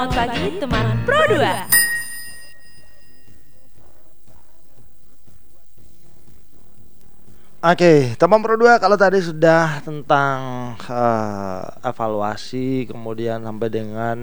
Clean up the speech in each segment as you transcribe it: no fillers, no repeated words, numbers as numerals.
Selamat pagi teman Pro 2. Oke, teman Pro 2, kalau tadi sudah tentang evaluasi, kemudian sampai dengan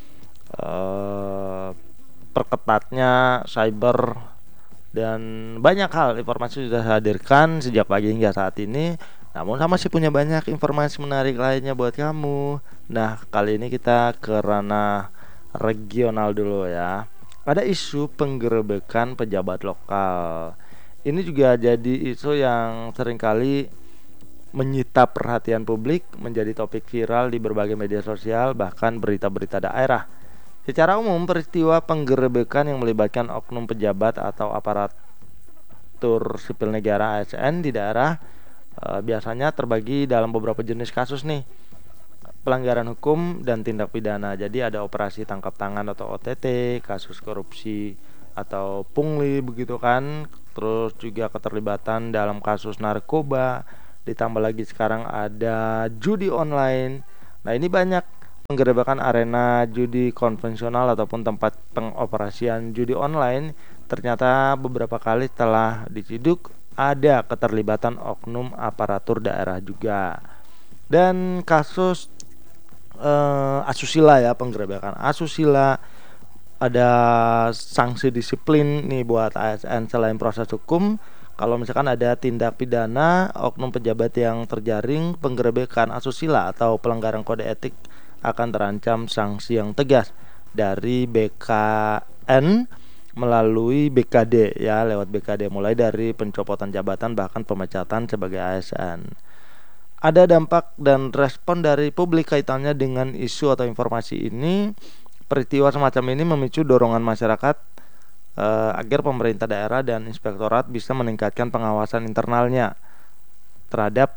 eh, perketatnya cyber dan banyak hal informasi sudah saya hadirkan sejak pagi hingga saat ini. Namun saya masih punya banyak informasi menarik lainnya buat kamu. Nah, kali ini kita ke ranah regional dulu ya. Ada isu penggerebekan pejabat lokal. Ini juga jadi isu yang seringkali menyita perhatian publik, menjadi topik viral di berbagai media sosial, bahkan berita-berita daerah. Secara umum, peristiwa penggerebekan yang melibatkan oknum pejabat atau aparatur sipil negara ASN di daerah biasanya terbagi dalam beberapa jenis kasus nih. Pelanggaran hukum dan tindak pidana. Jadi ada operasi tangkap tangan atau OTT, kasus korupsi atau pungli begitu kan. Terus juga keterlibatan dalam kasus narkoba. Ditambah lagi sekarang ada judi online. Nah, ini banyak penggerebekan arena judi konvensional ataupun tempat pengoperasian judi online. Ternyata beberapa kali telah diciduk ada keterlibatan oknum aparatur daerah juga. Dan kasus asusila ya, penggerebekan asusila, ada sanksi disiplin nih buat ASN selain proses hukum. Kalau misalkan ada tindak pidana oknum pejabat yang terjaring penggerebekan asusila atau pelanggaran kode etik akan terancam sanksi yang tegas dari BKN melalui BKD ya, lewat BKD, mulai dari pencopotan jabatan bahkan pemecatan sebagai ASN. Ada dampak dan respon dari publik kaitannya dengan isu atau informasi ini. Peristiwa semacam ini memicu dorongan masyarakat agar pemerintah daerah dan inspektorat bisa meningkatkan pengawasan internalnya terhadap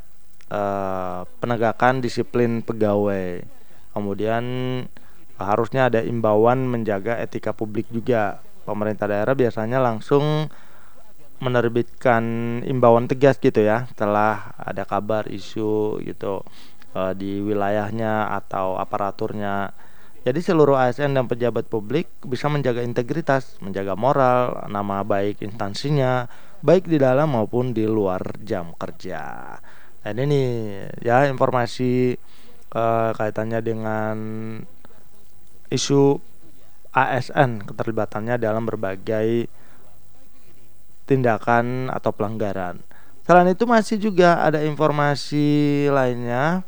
penegakan disiplin pegawai. Kemudian harusnya ada imbauan menjaga etika publik juga. Pemerintah daerah biasanya langsung menerbitkan imbauan tegas gitu ya setelah ada kabar isu gitu di wilayahnya atau aparaturnya. Jadi seluruh ASN dan pejabat publik bisa menjaga integritas, menjaga moral, nama baik instansinya, baik di dalam maupun di luar jam kerja. Dan ini ya informasi kaitannya dengan isu ASN, keterlibatannya dalam berbagai tindakan atau pelanggaran. Selain itu masih juga ada informasi lainnya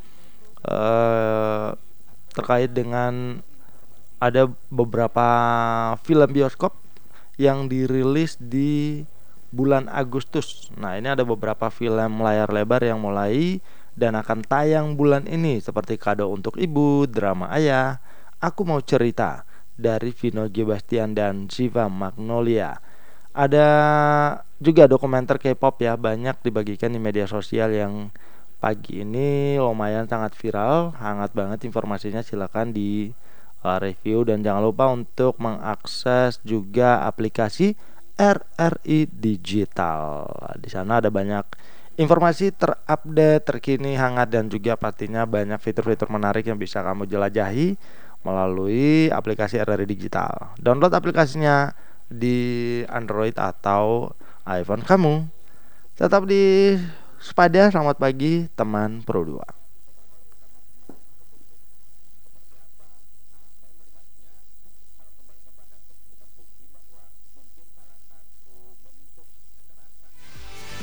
terkait dengan ada beberapa film bioskop yang dirilis di bulan Agustus. Nah, ini ada beberapa film layar lebar yang mulai dan akan tayang bulan ini, seperti Kado untuk Ibu, Drama Ayah, Aku Mau Cerita dari Vino G. Bastian dan Ziva Magnolia. Ada juga dokumenter K-pop ya, banyak dibagikan di media sosial yang pagi ini lumayan sangat viral, hangat banget informasinya. Silakan di review dan jangan lupa untuk mengakses juga aplikasi RRI Digital. Di sana ada banyak informasi terupdate, terkini, hangat, dan juga pastinya banyak fitur-fitur menarik yang bisa kamu jelajahi melalui aplikasi RRI Digital. Download aplikasinya di Android atau iPhone kamu. Tetap di Spada, selamat pagi teman Pro 2.